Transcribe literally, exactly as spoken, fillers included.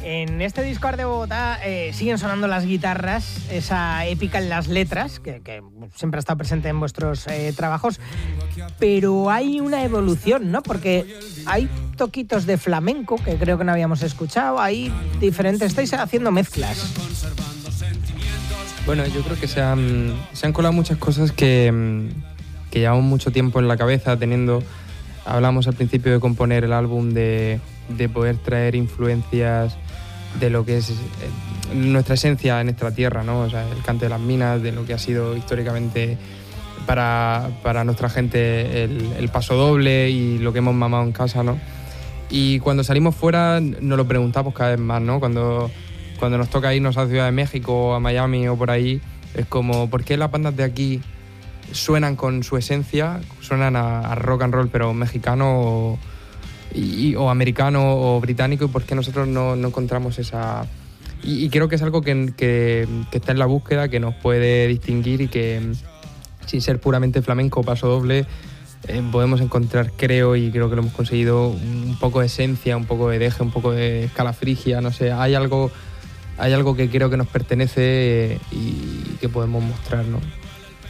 En este disco Art de Bogotá eh, siguen sonando las guitarras, esa épica en las letras, que, que siempre ha estado presente en vuestros eh, trabajos, pero hay una evolución, ¿no? Porque hay toquitos de flamenco, que creo que no habíamos escuchado, hay diferentes, estáis haciendo mezclas. Bueno, yo creo que se han, se han colado muchas cosas que, que llevamos mucho tiempo en la cabeza teniendo. Hablamos al principio de componer el álbum, de, de poder traer influencias de lo que es nuestra esencia en nuestra tierra, ¿no? O sea, el cante de las minas, de lo que ha sido históricamente para, para nuestra gente el, el paso doble y lo que hemos mamado en casa, ¿no? Y cuando salimos fuera nos lo preguntamos cada vez más, ¿no? Cuando, cuando nos toca irnos a Ciudad de México, a Miami o por ahí, es como, ¿por qué las bandas de aquí suenan con su esencia, suenan a, a rock and roll pero mexicano o, y, o americano o británico, y por qué nosotros no, no encontramos esa... Y, y creo que es algo que, que, que está en la búsqueda, que nos puede distinguir y que sin ser puramente flamenco o paso doble eh, podemos encontrar, creo, y creo que lo hemos conseguido, un poco de esencia, un poco de deje, un poco de escala frigia, no sé, hay algo, hay algo que creo que nos pertenece y que podemos mostrar, ¿no?